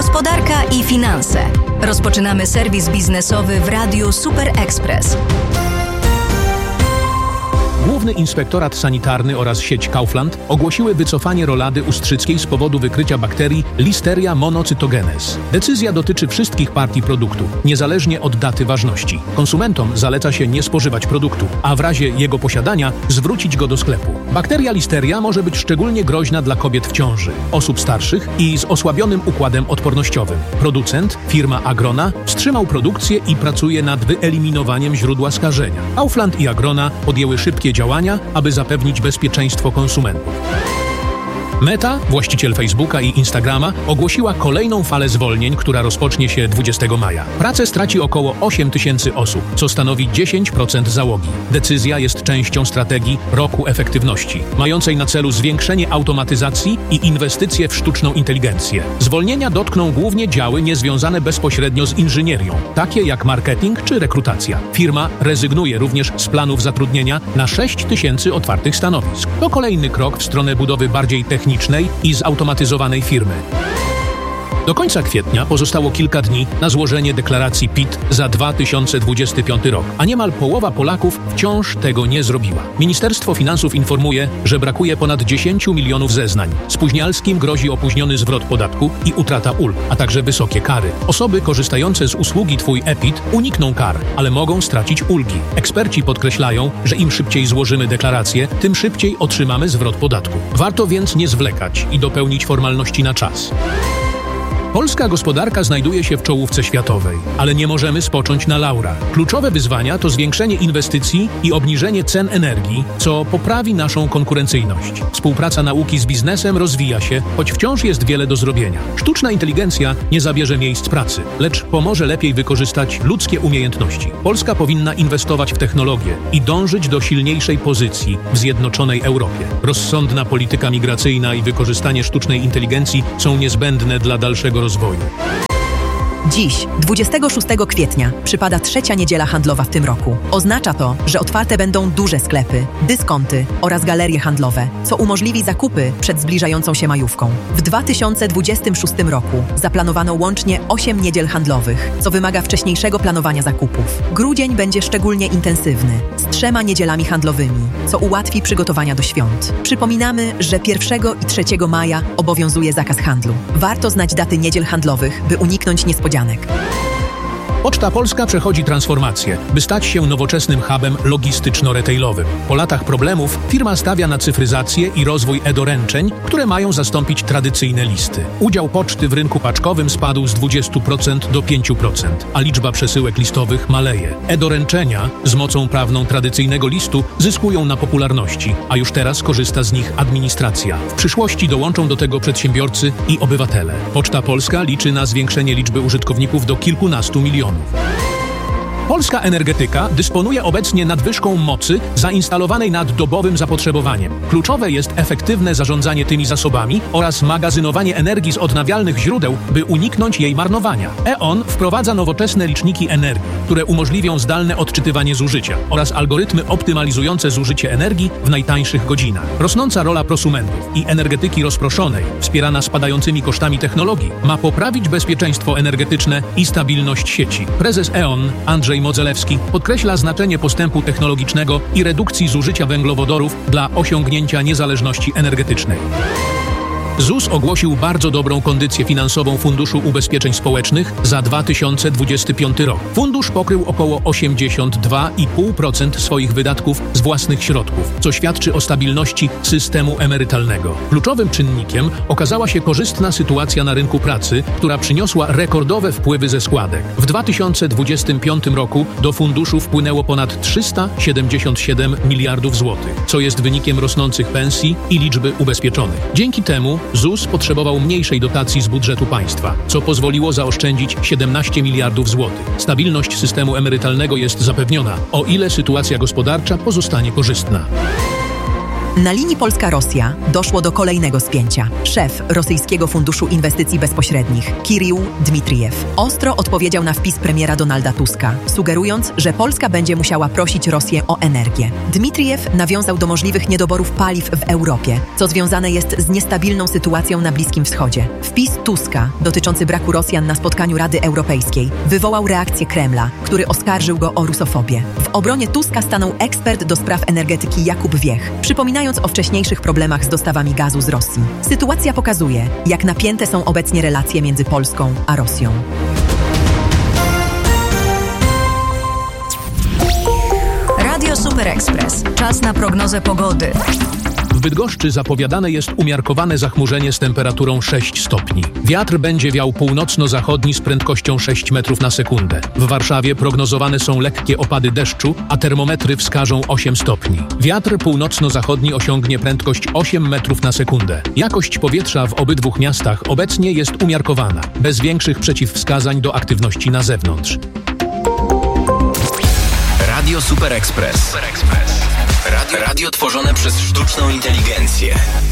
Gospodarka i finanse. Rozpoczynamy serwis biznesowy w Radiu Super Express. Główny Inspektorat Sanitarny oraz sieć Kaufland ogłosiły wycofanie rolady ustrzyckiej z powodu wykrycia bakterii Listeria monocytogenes. Decyzja dotyczy wszystkich partii produktu, niezależnie od daty ważności. Konsumentom zaleca się nie spożywać produktu, a w razie jego posiadania zwrócić go do sklepu. Bakteria Listeria może być szczególnie groźna dla kobiet w ciąży, osób starszych i z osłabionym układem odpornościowym. Producent, firma Agrona, wstrzymał produkcję i pracuje nad wyeliminowaniem źródła skażenia. Kaufland i Agrona podjęły szybkie działania, aby zapewnić bezpieczeństwo konsumentów. Meta, właściciel Facebooka i Instagrama, ogłosiła kolejną falę zwolnień, która rozpocznie się 20 maja. Pracę straci około 8 000 osób, co stanowi 10% załogi. Decyzja jest częścią strategii Roku Efektywności, mającej na celu zwiększenie automatyzacji i inwestycje w sztuczną inteligencję. Zwolnienia dotkną głównie działy niezwiązane bezpośrednio z inżynierią, takie jak marketing czy rekrutacja. Firma rezygnuje również z planów zatrudnienia na 6 000 otwartych stanowisk. To kolejny krok w stronę budowy bardziej technicznej i zautomatyzowanej firmy. Do końca kwietnia pozostało kilka dni na złożenie deklaracji PIT za 2025 rok, a niemal połowa Polaków wciąż tego nie zrobiła. Ministerstwo Finansów informuje, że brakuje ponad 10 milionów zeznań. Spóźnialskim grozi opóźniony zwrot podatku i utrata ulg, a także wysokie kary. Osoby korzystające z usługi Twój e-PIT unikną kar, ale mogą stracić ulgi. Eksperci podkreślają, że im szybciej złożymy deklarację, tym szybciej otrzymamy zwrot podatku. Warto więc nie zwlekać i dopełnić formalności na czas. Polska gospodarka znajduje się w czołówce światowej, ale nie możemy spocząć na laurach. Kluczowe wyzwania to zwiększenie inwestycji i obniżenie cen energii, co poprawi naszą konkurencyjność. Współpraca nauki z biznesem rozwija się, choć wciąż jest wiele do zrobienia. Sztuczna inteligencja nie zabierze miejsc pracy, lecz pomoże lepiej wykorzystać ludzkie umiejętności. Polska powinna inwestować w technologię i dążyć do silniejszej pozycji w zjednoczonej Europie. Rozsądna polityka migracyjna i wykorzystanie sztucznej inteligencji są niezbędne dla dalszego rozwoju. Dziś, 26 kwietnia, przypada trzecia niedziela handlowa w tym roku. Oznacza to, że otwarte będą duże sklepy, dyskonty oraz galerie handlowe, co umożliwi zakupy przed zbliżającą się majówką. W 2026 roku zaplanowano łącznie 8 niedziel handlowych, co wymaga wcześniejszego planowania zakupów. Grudzień będzie szczególnie intensywny, z 3 niedzielami handlowymi, co ułatwi przygotowania do świąt. Przypominamy, że 1 i 3 maja obowiązuje zakaz handlu. Warto znać daty niedziel handlowych, by uniknąć niespodzianek. Poczta Polska przechodzi transformację, by stać się nowoczesnym hubem logistyczno-retailowym. Po latach problemów firma stawia na cyfryzację i rozwój e-doręczeń, które mają zastąpić tradycyjne listy. Udział poczty w rynku paczkowym spadł z 20% do 5%, a liczba przesyłek listowych maleje. E-doręczenia z mocą prawną tradycyjnego listu zyskują na popularności, a już teraz korzysta z nich administracja. W przyszłości dołączą do tego przedsiębiorcy i obywatele. Poczta Polska liczy na zwiększenie liczby użytkowników do kilkunastu milionów. Polska energetyka dysponuje obecnie nadwyżką mocy zainstalowanej nad dobowym zapotrzebowaniem. Kluczowe jest efektywne zarządzanie tymi zasobami oraz magazynowanie energii z odnawialnych źródeł, by uniknąć jej marnowania. E.ON wprowadza nowoczesne liczniki energii, które umożliwią zdalne odczytywanie zużycia oraz algorytmy optymalizujące zużycie energii w najtańszych godzinach. Rosnąca rola prosumentów i energetyki rozproszonej, wspierana spadającymi kosztami technologii, ma poprawić bezpieczeństwo energetyczne i stabilność sieci. Prezes E.ON Andrzej Modzelewski podkreśla znaczenie postępu technologicznego i redukcji zużycia węglowodorów dla osiągnięcia niezależności energetycznej. ZUS ogłosił bardzo dobrą kondycję finansową Funduszu Ubezpieczeń Społecznych za 2025 rok. Fundusz pokrył około 82,5% swoich wydatków z własnych środków, co świadczy o stabilności systemu emerytalnego. Kluczowym czynnikiem okazała się korzystna sytuacja na rynku pracy, która przyniosła rekordowe wpływy ze składek. W 2025 roku do funduszu wpłynęło ponad 377 miliardów złotych, co jest wynikiem rosnących pensji i liczby ubezpieczonych. Dzięki temu ZUS potrzebował mniejszej dotacji z budżetu państwa, co pozwoliło zaoszczędzić 17 miliardów złotych. Stabilność systemu emerytalnego jest zapewniona, o ile sytuacja gospodarcza pozostanie korzystna. Na linii Polska-Rosja doszło do kolejnego spięcia. Szef Rosyjskiego Funduszu Inwestycji Bezpośrednich, Kirył Dmitrijew, ostro odpowiedział na wpis premiera Donalda Tuska, sugerując, że Polska będzie musiała prosić Rosję o energię. Dmitrijew nawiązał do możliwych niedoborów paliw w Europie, co związane jest z niestabilną sytuacją na Bliskim Wschodzie. Wpis Tuska dotyczący braku Rosjan na spotkaniu Rady Europejskiej wywołał reakcję Kremla, który oskarżył go o rusofobię. W obronie Tuska stanął ekspert do spraw energetyki Jakub Wiech, przypominając o wcześniejszych problemach z dostawami gazu z Rosji. Sytuacja pokazuje, jak napięte są obecnie relacje między Polską a Rosją. Radio Super Express. Czas na prognozę pogody. W Bydgoszczy zapowiadane jest umiarkowane zachmurzenie z temperaturą 6 stopni. Wiatr będzie wiał północno-zachodni z prędkością 6 metrów na sekundę. W Warszawie prognozowane są lekkie opady deszczu, a termometry wskażą 8 stopni. Wiatr północno-zachodni osiągnie prędkość 8 metrów na sekundę. Jakość powietrza w obydwu miastach obecnie jest umiarkowana, bez większych przeciwwskazań do aktywności na zewnątrz. Radio Super Express. Radio tworzone przez sztuczną inteligencję.